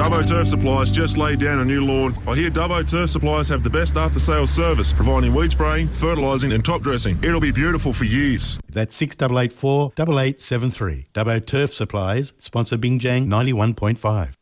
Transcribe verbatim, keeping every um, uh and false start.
Dubbo Turf Supplies just laid down a new lawn. I hear Dubbo Turf Supplies have the best after-sales service, providing weed spraying, fertilising and top dressing. It'll be beautiful for years. That's six eight eight four, eight eight seven three. Dubbo Turf Supplies, sponsor Bingjang ninety-one point five.